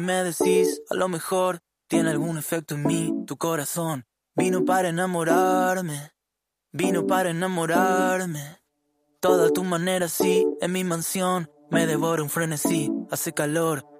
Me decís, a lo mejor tiene algún efecto en mí, tu corazón. Vino para enamorarme, vino para enamorarme. Toda tu manera, sí, en mi mansión. Me devora un frenesí, hace calor,